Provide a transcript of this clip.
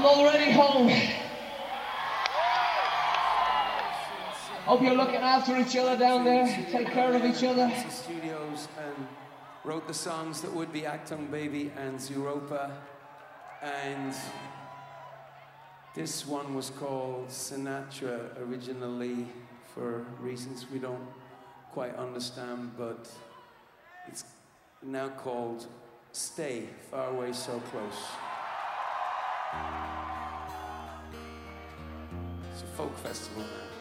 already home. Hope you're looking after each other down there. Take care of each other. Studios and wrote the songs that would be Achtung Baby and Zooropa. And this one was called Sinatra originally for reasons we don't quite understand, but it's now called Stay, Far Away, So Close. It's a folk festival now.